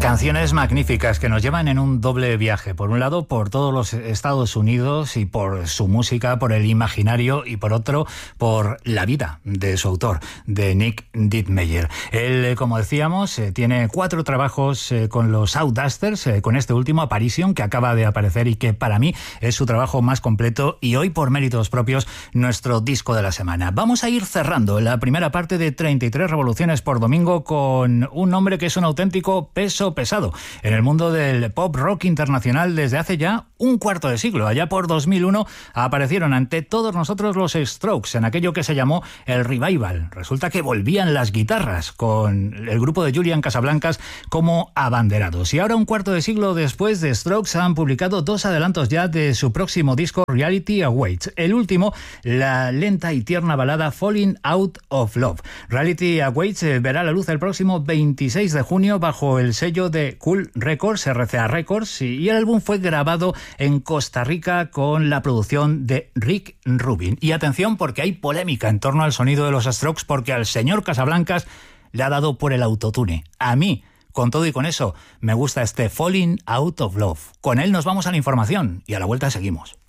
Canciones magníficas que nos llevan en un doble viaje. Por un lado, por todos los Estados Unidos y por su música, por el imaginario, y por otro, por la vida de su autor, de Nick Deadmeyer. Él, como decíamos, tiene 4 trabajos con los Outdusters, con este último, Apparition, que acaba de aparecer y que para mí es su trabajo más completo y hoy, por méritos propios, nuestro disco de la semana. Vamos a ir cerrando la primera parte de 33 revoluciones por domingo con un hombre que es un auténtico peso pesado en el mundo del pop rock internacional desde hace ya un cuarto de siglo. Allá por 2001 aparecieron ante todos nosotros los Strokes en aquello que se llamó el Revival. Resulta que volvían las guitarras con el grupo de Julian Casablancas como abanderados. Y ahora, un cuarto de siglo después, The Strokes han publicado 2 adelantos ya de su próximo disco, Reality Awaits. El último, la lenta y tierna balada Falling Out of Love. Reality Awaits verá la luz el próximo 26 de junio bajo el sello de Cool Records, RCA Records, y el álbum fue grabado en Costa Rica con la producción de Rick Rubin. Y atención, porque hay polémica en torno al sonido de los Strokes, porque al señor Casablancas le ha dado por el autotune. A mí, con todo y con eso, me gusta este Falling Out of Love. Con él nos vamos a la información y a la vuelta seguimos.